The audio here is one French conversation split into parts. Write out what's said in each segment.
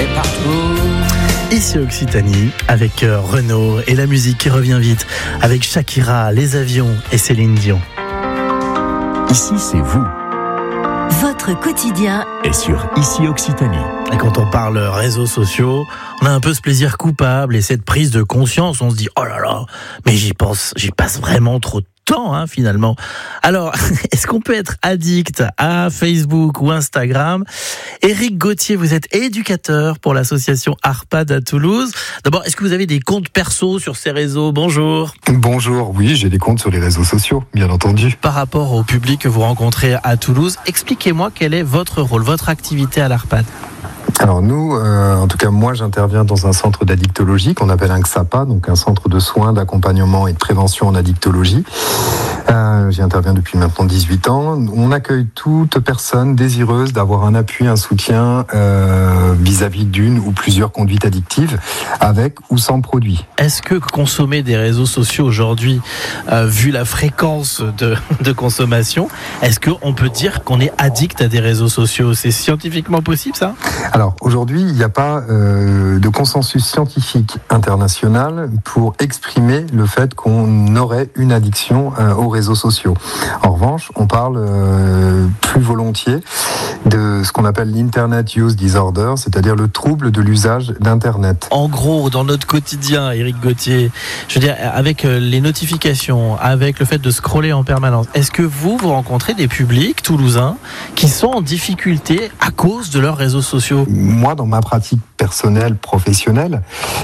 et partout. Ici Occitanie, avec Renaud et la musique qui revient vite, avec Shakira, Les Avions et Céline Dion. Ici, c'est vous. Votre quotidien Et sur Ici Occitanie. Et quand on parle réseaux sociaux, on a un peu ce plaisir coupable et cette prise de conscience. On se dit, oh là là, mais j'y passe vraiment trop de temps, finalement. Alors, est-ce qu'on peut être addict à Facebook ou Instagram ? Éric Gauthier, vous êtes éducateur pour l'association ARPAD à Toulouse. D'abord, est-ce que vous avez des comptes perso sur ces réseaux ? Bonjour. Bonjour, oui, j'ai des comptes sur les réseaux sociaux, bien entendu. Par rapport au public que vous rencontrez à Toulouse, expliquez-moi quel est votre rôle, votre activité à l'ARPAD. Alors nous, en tout cas moi, j'interviens dans un centre d'addictologie qu'on appelle un XAPA, donc un centre de soins, d'accompagnement et de prévention en addictologie. J'y interviens depuis maintenant 18 ans. On accueille toute personne désireuse d'avoir un appui, un soutien vis-à-vis d'une ou plusieurs conduites addictives, avec ou sans produit. Est-ce que consommer des réseaux sociaux aujourd'hui, vu la fréquence de consommation, est-ce qu'on peut dire qu'on est addict à des réseaux sociaux ? C'est scientifiquement possible, ça ? Alors aujourd'hui, il n'y a pas de consensus scientifique international pour exprimer le fait qu'on aurait une addiction aux réseaux sociaux. En revanche, on parle plus volontiers de ce qu'on appelle l'Internet Use Disorder, c'est-à-dire le trouble de l'usage d'Internet. En gros, dans notre quotidien, Éric Gauthier, je veux dire, avec les notifications, avec le fait de scroller en permanence, est-ce que vous rencontrez des publics toulousains qui sont en difficulté à cause de leurs réseaux sociaux ? Moi, dans ma pratique personnelle, professionnelle,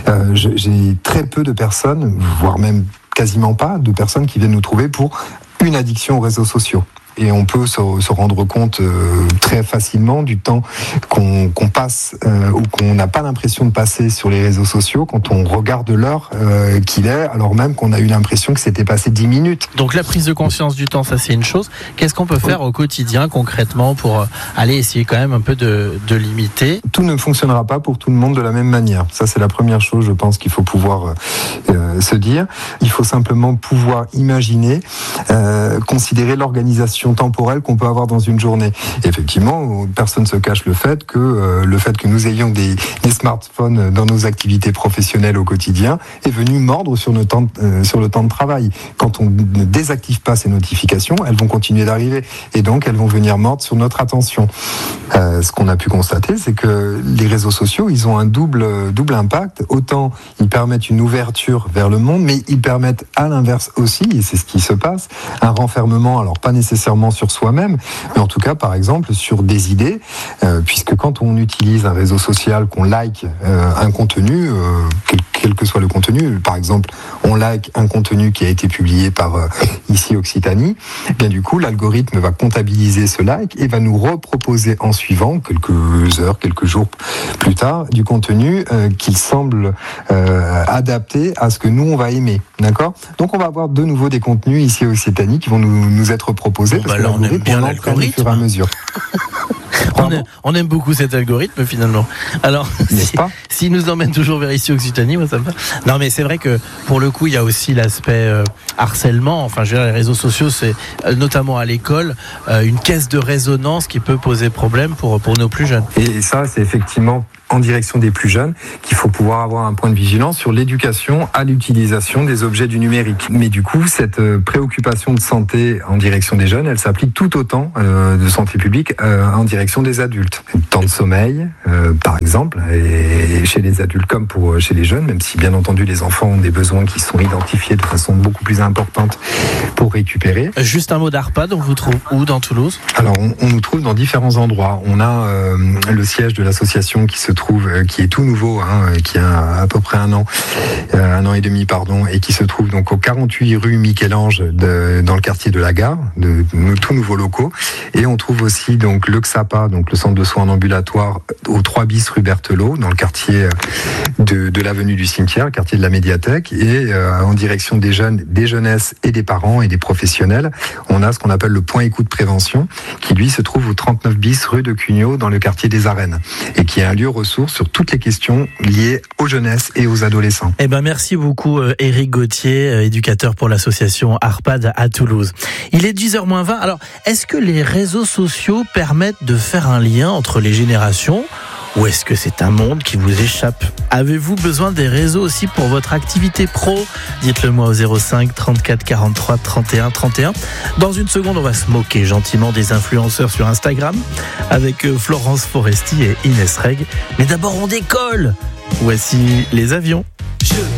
j'ai très peu de personnes, voire même quasiment pas, de personnes qui viennent nous trouver pour une addiction aux réseaux sociaux. Et on peut se rendre compte très facilement du temps qu'on passe ou qu'on n'a pas l'impression de passer sur les réseaux sociaux quand on regarde l'heure qu'il est, alors même qu'on a eu l'impression que c'était passé 10 minutes. Donc la prise de conscience du temps, ça c'est une chose. Qu'est-ce qu'on peut faire au quotidien concrètement pour aller essayer quand même un peu de limiter ? Tout ne fonctionnera pas pour tout le monde de la même manière. Ça c'est la première chose, je pense qu'il faut pouvoir se dire. Il faut simplement pouvoir imaginer, considérer l'organisation temporelle qu'on peut avoir dans une journée. Et effectivement, personne ne se cache le fait que nous ayons des smartphones dans nos activités professionnelles au quotidien est venu mordre sur le temps de travail. Quand on ne désactive pas ces notifications, elles vont continuer d'arriver et donc elles vont venir mordre sur notre attention. Ce qu'on a pu constater, c'est que les réseaux sociaux, ils ont un double impact. Autant ils permettent une ouverture vers le monde, mais ils permettent à l'inverse aussi, et c'est ce qui se passe, un renfermement, alors pas nécessairement sur soi-même, mais en tout cas, par exemple, sur des idées, puisque quand on utilise un réseau social, qu'on like un contenu, quel que soit le contenu, par exemple, on like un contenu qui a été publié par Ici Occitanie, bien du coup, l'algorithme va comptabiliser ce like et va nous reproposer en suivant, quelques heures, quelques jours plus tard, du contenu qu'il semble adapté à ce que nous, on va aimer. D'accord ? Donc, on va avoir de nouveau des contenus Ici Occitanie qui vont nous être proposés. Bon, là, on aime bien l'algorithme. Au fur et à mesure. On aime beaucoup cet algorithme finalement. Alors, s'il nous emmène toujours vers Ici Occitanie, moi ça me va. Non, mais c'est vrai que pour le coup, il y a aussi l'aspect harcèlement. Enfin, je veux dire, les réseaux sociaux, c'est notamment à l'école une caisse de résonance qui peut poser problème pour nos plus jeunes. Et ça, c'est effectivement en direction des plus jeunes qu'il faut pouvoir avoir un point de vigilance sur l'éducation à l'utilisation des objets du numérique. Mais du coup, cette préoccupation de santé en direction des jeunes, elle s'applique tout autant de santé publique en direction des adultes. Le temps de sommeil, par exemple, et chez les adultes comme chez les jeunes, même si bien entendu les enfants ont des besoins qui sont identifiés de façon beaucoup plus importante pour récupérer. Juste un mot d'ARPAD, on vous trouve où dans Toulouse ? Alors, on nous trouve dans différents endroits. On a le siège de l'association qui est tout nouveau, qui a à peu près un an et demi, et qui se trouve donc au 48 rue Michel-Ange dans le quartier de la Gare, de tout nouveaux locaux. Et on trouve aussi donc le XAPA, donc le centre de soins en ambulatoire, au 3 bis rue Berthelot, dans le quartier de l'avenue du Cimetière, quartier de la Médiathèque, et en direction des jeunes, des jeunesses et des parents et des professionnels, on a ce qu'on appelle le point écoute prévention, qui lui se trouve au 39 bis rue de Cugnot, dans le quartier des Arènes, et qui est un lieu ressource sur toutes les questions liées aux jeunesses et aux adolescents. Eh ben merci beaucoup Éric Gauthier, éducateur pour l'association ARPAD à Toulouse. Il est 10h-20. Alors, est-ce que les réseaux sociaux permettent de faire un lien entre les générations ? Ou est-ce que c'est un monde qui vous échappe ? Avez-vous besoin des réseaux aussi pour votre activité pro ? Dites-le moi au 05 34 43 31 31. Dans une seconde, on va se moquer gentiment des influenceurs sur Instagram avec Florence Foresti et Inès Reg. Mais d'abord, on décolle. Voici les avions.